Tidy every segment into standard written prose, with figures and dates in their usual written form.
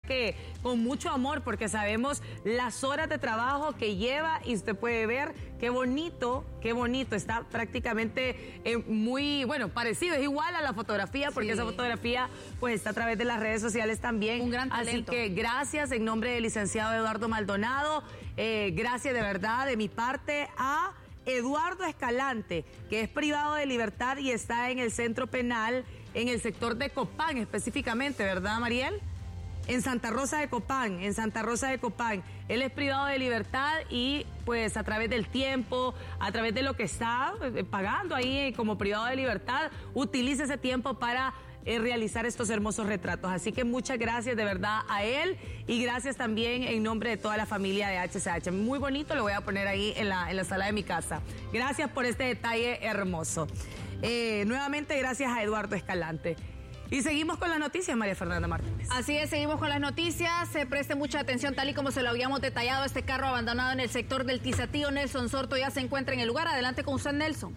que con mucho amor, porque sabemos las horas de trabajo que lleva y usted puede ver qué bonito, está prácticamente muy, bueno, parecido, es igual a la fotografía, porque esa fotografía pues está a través de las redes sociales también. Un gran talento. Así que gracias en nombre del licenciado Eduardo Maldonado, gracias de verdad de mi parte a Eduardo Escalante, que es privado de libertad y está en el centro penal, en el sector de Copán específicamente, ¿verdad, Mariel? En Santa Rosa de Copán. Él es privado de libertad y pues a través del tiempo, a través de lo que está pagando ahí como privado de libertad, utiliza ese tiempo para realizar estos hermosos retratos. Así que muchas gracias de verdad a él y gracias también en nombre de toda la familia de HCH. Muy bonito, lo voy a poner ahí en la sala de mi casa. Gracias por este detalle hermoso. Nuevamente gracias a Eduardo Escalante. Y seguimos con las noticias, María Fernanda Martínez. Así es, seguimos con las noticias. Se preste mucha atención, tal y como se lo habíamos detallado, este carro abandonado en el sector del Tizatío. Nelson Sorto ya se encuentra en el lugar. Adelante con usted, Nelson.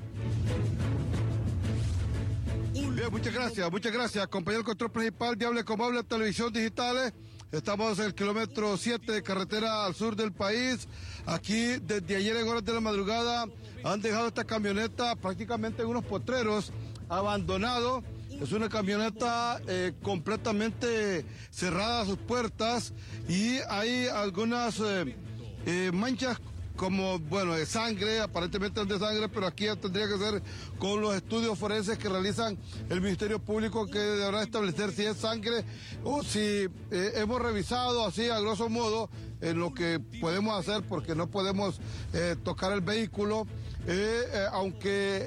Bien, muchas gracias. Compañero control principal de Hable Como Habla Televisión Digitales. Estamos en el kilómetro 7 de carretera al sur del país. Aquí, desde ayer en horas de la madrugada, han dejado esta camioneta prácticamente en unos potreros, abandonado. Es una camioneta completamente cerrada a sus puertas y hay algunas manchas como, bueno, de sangre, aparentemente es de sangre, pero aquí ya tendría que ser con los estudios forenses que realizan el Ministerio Público, que deberá establecer si es sangre o si hemos revisado así a grosso modo en lo que podemos hacer, porque no podemos tocar el vehículo, aunque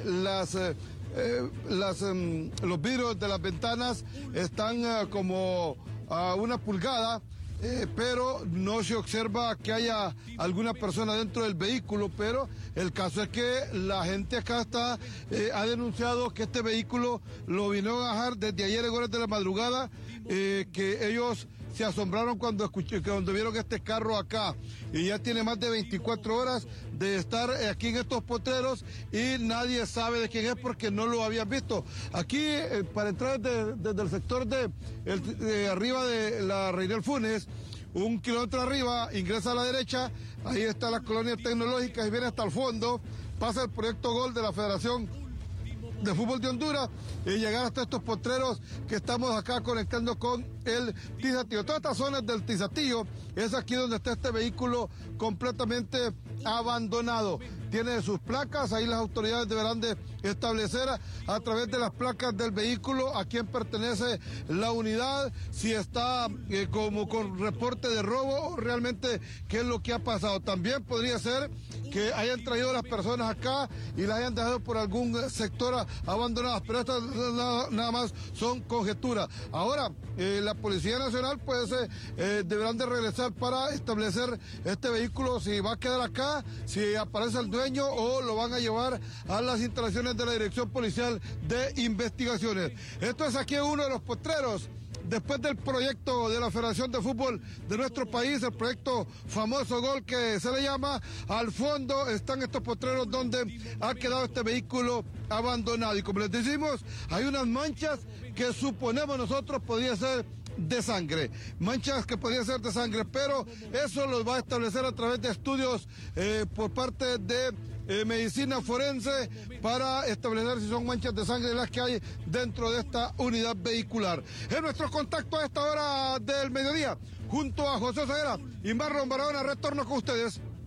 los vidrios de las ventanas están como a 1 pulgada, pero no se observa que haya alguna persona dentro del vehículo, pero el caso es que la gente acá ha denunciado que este vehículo lo vinieron a dejar desde ayer en horas de la madrugada, que ellos se asombraron cuando vieron este carro acá, y ya tiene más de 24 horas de estar aquí en estos potreros y nadie sabe de quién es porque no lo habían visto. Aquí, para entrar desde el sector de arriba de la Reynel Funes, 1 kilómetro arriba, ingresa a la derecha, ahí está la colonia tecnológica y viene hasta el fondo, pasa el proyecto Gol de la Federación de Fútbol de Honduras y llegar hasta estos potreros que estamos acá conectando con el Tizatío. Todas estas zonas del Tizatío es aquí donde está este vehículo completamente abandonado. Tiene sus placas, ahí las autoridades deberán de establecer a través de las placas del vehículo a quién pertenece la unidad, si está como con reporte de robo o realmente qué es lo que ha pasado. También podría ser que hayan traído a las personas acá y las hayan dejado por algún sector abandonadas, pero estas nada más son conjeturas. Ahora, la Policía Nacional pues deberán de regresar para establecer este vehículo, si va a quedar acá, si aparece el dueño o lo van a llevar a las instalaciones de la Dirección Policial de Investigaciones. Esto es aquí uno de los potreros. Después del proyecto de la Federación de Fútbol de nuestro país, el proyecto famoso Gol que se le llama, al fondo están estos potreros donde ha quedado este vehículo abandonado. Y como les decimos, hay unas manchas que suponemos nosotros podría ser de sangre, manchas que podrían ser de sangre, pero eso lo va a establecer a través de estudios por parte de medicina forense para establecer si son manchas de sangre las que hay dentro de esta unidad vehicular. En nuestro contacto a esta hora del mediodía, junto a José Oseguera y Marlon Barahona, retorno con ustedes.